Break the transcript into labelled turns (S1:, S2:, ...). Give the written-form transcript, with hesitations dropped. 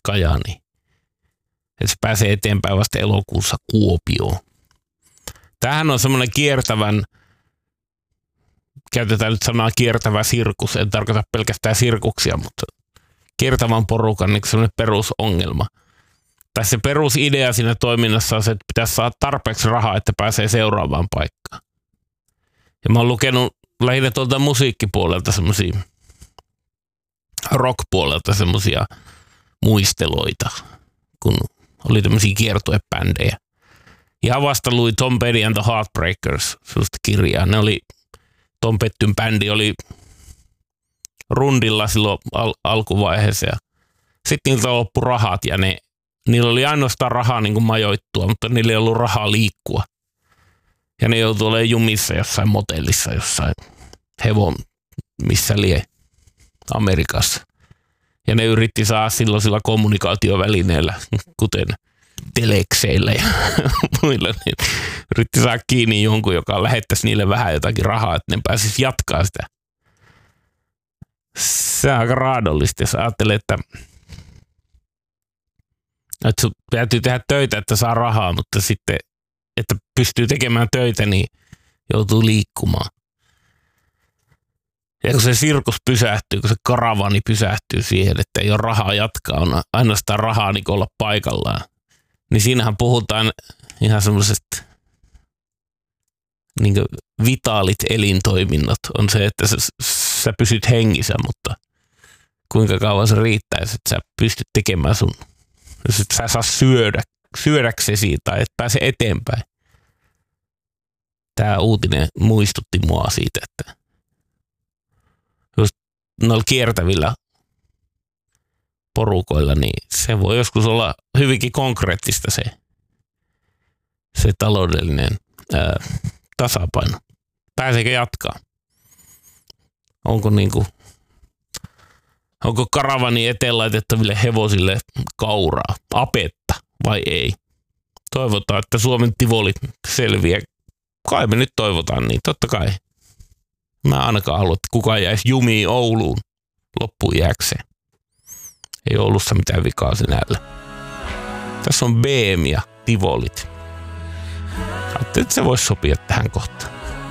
S1: Kajaaniin. Että se pääsee eteenpäin vasta elokuussa Kuopioon. Tämähän on semmoinen kiertävän, käytetään nyt sanaa kiertävä sirkus, en tarkoita pelkästään sirkuksia, mutta kiertävän porukan niin semmoinen perusongelma. Tai se perusidea siinä toiminnassa on se, että pitäisi saada tarpeeksi rahaa, että pääsee seuraavaan paikkaan. Ja mä oon lukenut lähinnä tuolta musiikkipuolelta semmoisia, rock-puolelta semmoisia muisteloita, kun oli tämmöisiä kiertuebändejä. Ihan vasta luin Tom Petty and the Heartbreakers, sellaista kirjaa. Tom Pettyn bändi oli rundilla silloin alkuvaiheessa ja sitten niiltä loppu rahat ja niillä oli ainoastaan rahaa niin kuin majoittua, mutta niillä ei ollut rahaa liikkua. Ja ne joutui olemaan jumissa jossain motellissa, jossain hevon, missä lie Amerikassa. Ja ne yritti saada silloisilla kommunikaatiovälineillä, kuten telekseillä ja muilla, niin yritti saada kiinni jonkun, joka lähettäisi niille vähän jotakin rahaa, että ne pääsisi jatkaa sitä. Se on aika raadollista, jos ajattelee, että sun täytyy tehdä töitä, että saa rahaa, mutta sitten, että pystyy tekemään töitä, niin joutuu liikkumaan. Ja kun se sirkus pysähtyy, kun se karavani pysähtyy siihen, että ei ole rahaa jatkaa, on ainoastaan rahaa niin olla paikallaan, niin siinähän puhutaan ihan semmoisesta niin vitaalit elintoiminnot on se, että sä pysyt hengissä, mutta kuinka kauan se riittäisi, että sä pystyt tekemään sun, jos et sä saa syödäksesi tai et pääse eteenpäin. Tämä uutinen muistutti mua siitä, että just noilla kiertävillä porukoilla, niin se voi joskus olla hyvinkin konkreettista se taloudellinen tasapaino. Pääseekö jatkaa? Onko karavani eteen laitettaville hevosille kauraa, apetta vai ei? Toivotaan, että Suomen tivolit selviää. Kai me nyt toivotaan niin, totta kai. Mä ainakaan haluan, että kukaan jäisi jumiin Ouluun loppuun jääkseen. Ei Oulussa mitään vikaa sinällä. Tässä on BM ja tivolit. Ajattelin, että se voisi sopia tähän kohtaan.